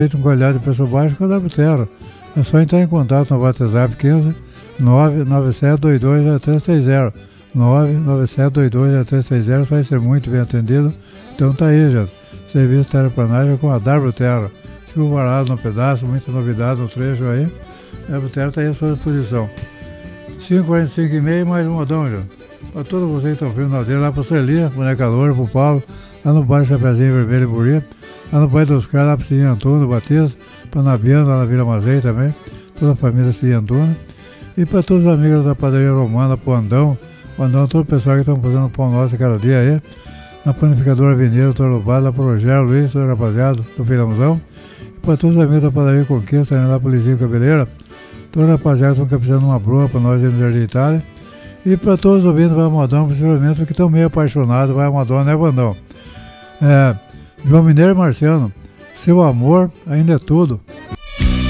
feito com qualidade de preço baixo com a WTR. É só entrar em contato no WhatsApp 15 997220330. 997220330, vai ser muito bem atendido. Então tá aí, gente. Serviço de terraplanagem com a WTR. Chuva varado no pedaço, muita novidade no trecho aí. A WTR está aí à sua disposição. 5h45,5 mais um modão, gente. Para todos vocês que estão vendo na dele, lá para o Celia, para o Necador, para o Paulo, lá no bairro Chapeuzinho Vermelho e Buri, lá no bairro dos Caras, lá para o Cidinho Antônio, Batista, para Nabiana, lá na Vila Mazei também, toda a família Cidinho Antônio. E para todos os amigos da padaria romana, para o Andão, todo o pessoal que estão fazendo pão nosso cada dia aí, na panificadora Avenida, doutor Lubado, lá para o Rogério Luiz, toda a rapaziada do Feirãozão. E para todos os amigos da padaria Conquista, lá para o Lizinho Cabeleira, toda a rapaziada que estão precisando de uma broa para nós no Jardim Itália. E para todos os ouvintes vai Modão, possivelmente, que estão meio apaixonados, vai Modão, né, Vandão? João Mineiro e Marciano, seu amor ainda é tudo.